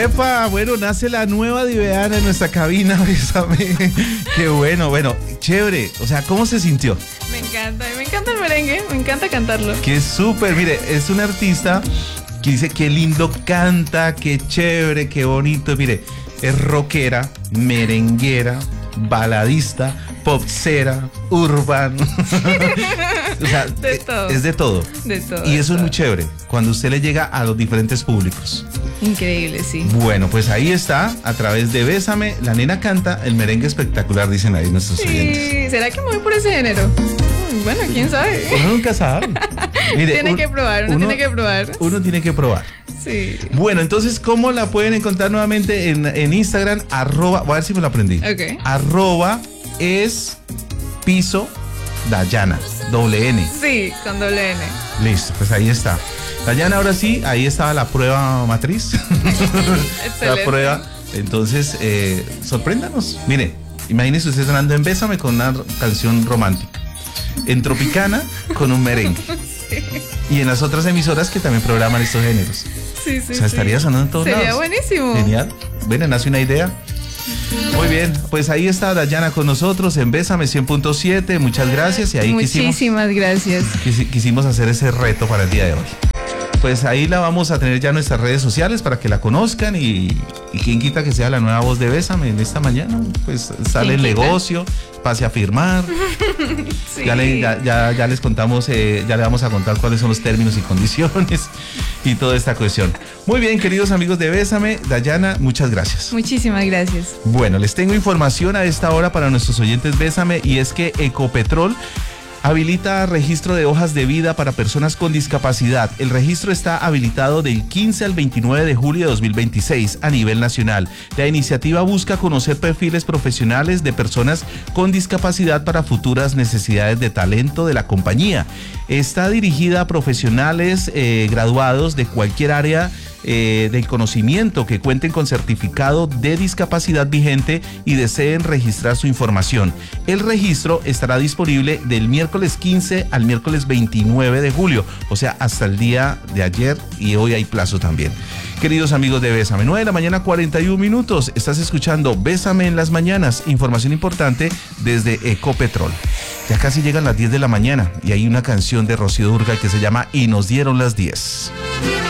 Epa, bueno, nace la nueva Diveana en nuestra cabina, Bésame. Qué bueno, chévere. O sea, ¿cómo se sintió? Me encanta el merengue, me encanta cantarlo. Qué súper, mire, es una artista que dice qué lindo canta, qué chévere, qué bonito. Mire, es rockera, merenguera, baladista, popsera, urbano. O sea, de todo. Es de todo. De todo. Y eso es muy chévere, cuando usted le llega a los diferentes públicos. Increíble, sí. Bueno, pues ahí está, a través de Bésame, la nena canta el merengue espectacular, dicen ahí nuestros oyentes. ¿Será que me voy por ese género? Bueno, quién sabe. Uno nunca sabe. Mire, Tiene que probar. Uno Uno tiene que probar. Sí. Bueno, entonces, ¿cómo la pueden encontrar nuevamente en Instagram? Voy a ver si me lo aprendí. Ok. Es piso Dayana, doble N. Sí, con doble N. Listo, pues ahí está. Dayana, ahora sí, ahí estaba la prueba matriz. La prueba. Entonces, sorpréndanos. Mire, imagínese usted sonando en Bésame con una canción romántica. En Tropicana con un merengue. Sí. Y en las otras emisoras que también programan estos géneros. Sí. O sea, estaría sonando en todos lados. Sería buenísimo. Genial. Bueno, nace una idea. Muy bien, pues ahí está Dayana con nosotros en Bésame 100.7. Muchas gracias. Y ahí muchísimas gracias. Quisimos hacer ese reto para el día de hoy. Pues ahí la vamos a tener ya en nuestras redes sociales para que la conozcan y quien quita que sea la nueva voz de Bésame en esta mañana. Pues sale el negocio, pase a firmar. Sí. Ya les contamos, ya le vamos a contar cuáles son los términos y condiciones y toda esta cuestión. Muy bien, queridos amigos de Bésame, Dayana, muchas gracias. Muchísimas gracias. Bueno, les tengo información a esta hora para nuestros oyentes Bésame, y es que Ecopetrol habilita registro de hojas de vida para personas con discapacidad. El registro está habilitado del 15 al 29 de julio de 2026 a nivel nacional. La iniciativa busca conocer perfiles profesionales de personas con discapacidad para futuras necesidades de talento de la compañía. Está dirigida a profesionales graduados de cualquier área del conocimiento que cuenten con certificado de discapacidad vigente y deseen registrar su información. El registro estará disponible del miércoles 15 al miércoles 29 de julio, o sea, hasta el día de ayer, y hoy hay plazo también. Queridos amigos de Bésame, 9 de la mañana, 41 minutos. Estás escuchando Bésame en las mañanas. Información importante desde Ecopetrol. Ya casi llegan las 10 de la mañana y hay una canción de Rocío Dúrcal que se llama Y nos dieron las 10.